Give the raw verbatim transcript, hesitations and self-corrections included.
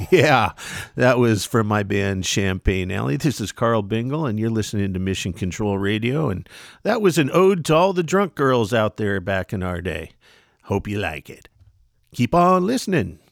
Yeah, that was from my band Champagne Alley. This is Carl Bingle, and you're listening to Mission Control Radio, and that was an ode to all the drunk girls out there back in our day. Hope you like it. Keep on listening.